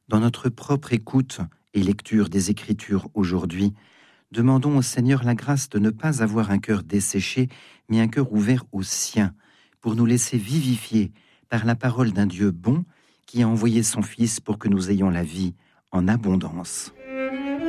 Dans notre propre écoute et lecture des Écritures aujourd'hui, demandons au Seigneur la grâce de ne pas avoir un cœur desséché, mais un cœur ouvert au sien, pour nous laisser vivifier par la parole d'un Dieu bon qui a envoyé son Fils pour que nous ayons la vie en abondance.